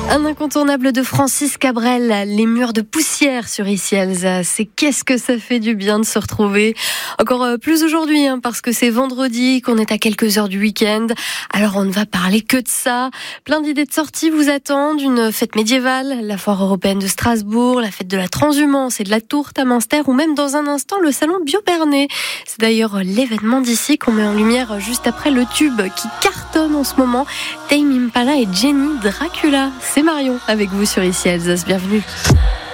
Un incontournable de Francis Cabrel, les murs de poussière sur Ici Alsace. Et qu'est-ce que ça fait du bien de se retrouver. Encore plus aujourd'hui, parce que c'est vendredi, qu'on est à quelques heures du week-end. Alors on ne va parler que de ça. Plein d'idées de sorties vous attendent. Une fête médiévale, la foire européenne de Strasbourg, la fête de la transhumance et de la tourte à Münster, ou même dans un instant le salon Bio-Bernet. C'est d'ailleurs l'événement d'ici qu'on met en lumière juste après le tube qui cartonne en ce moment. Tame Impala et Jenny Dracula. C'est Marion avec vous sur Ici Alsace, bienvenue.